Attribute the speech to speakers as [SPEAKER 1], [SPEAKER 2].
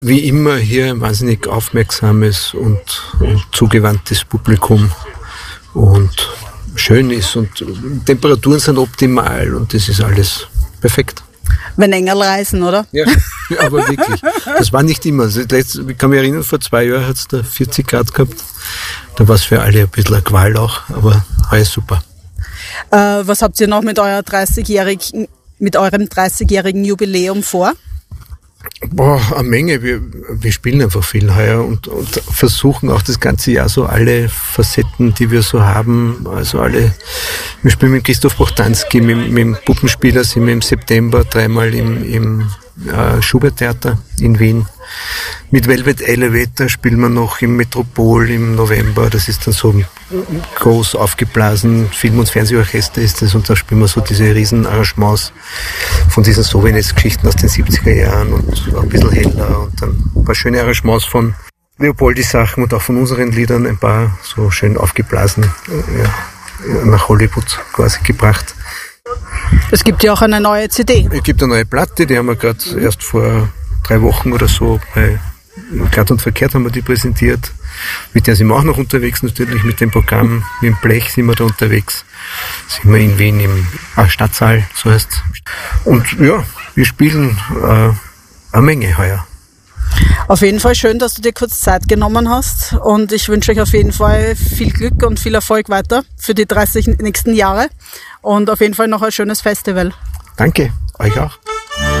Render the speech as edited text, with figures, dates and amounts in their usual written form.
[SPEAKER 1] Wie immer hier ein wahnsinnig aufmerksames und zugewandtes Publikum und schön ist und Temperaturen sind optimal und das ist alles perfekt.
[SPEAKER 2] Wenn Engel reisen, oder?
[SPEAKER 1] Ja, aber wirklich. Das war nicht immer. Ich kann mich erinnern, vor 2 Jahren hat es da 40 Grad gehabt. Da war es für alle ein bisschen eine Qual auch, aber alles super.
[SPEAKER 2] Was habt ihr noch mit eurem 30-jährigen Jubiläum vor?
[SPEAKER 1] Eine Menge. Wir spielen einfach viel heuer und versuchen auch das ganze Jahr so alle Facetten, die wir so haben, wir spielen mit Christoph Bochtanski, mit dem Puppenspieler sind wir im September 3-mal im Schubert-Theater in Wien. Mit Velvet Elevator spielen wir noch im Metropol im November. Das ist dann so groß aufgeblasen. Film- und Fernsehorchester ist das und da spielen wir so diese Riesenarrangements von diesen Sovenes-Geschichten aus den 70er Jahren und ein bisschen heller und dann ein paar schöne Arrangements von Leopoldi-Sachen und auch von unseren Liedern ein paar so schön aufgeblasen nach Hollywood quasi gebracht.
[SPEAKER 2] Es gibt ja auch eine neue CD.
[SPEAKER 1] Es gibt eine neue Platte, die haben wir gerade erst vor 3 Wochen oder so bei Glatt und Verkehrt haben wir die präsentiert. Mit der sind wir auch noch unterwegs, natürlich mit dem Programm, mit dem Blech sind wir da unterwegs. Sind wir in Wien im Stadtsaal, so heißt es. Und ja, wir spielen eine Menge heuer.
[SPEAKER 2] Auf jeden Fall schön, dass du dir kurz Zeit genommen hast und ich wünsche euch auf jeden Fall viel Glück und viel Erfolg weiter für die 30 nächsten Jahre und auf jeden Fall noch ein schönes Festival.
[SPEAKER 1] Danke, euch auch.